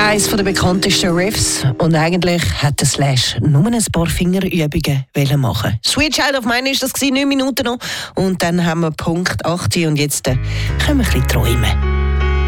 eines der bekanntesten Riffs. Und eigentlich hätte Slash nur ein paar Fingerübungen machen. Sweet Child of Mine war das, 9 Minuten noch. Und dann haben wir Punkt 8 und jetzt können wir ein bisschen träumen.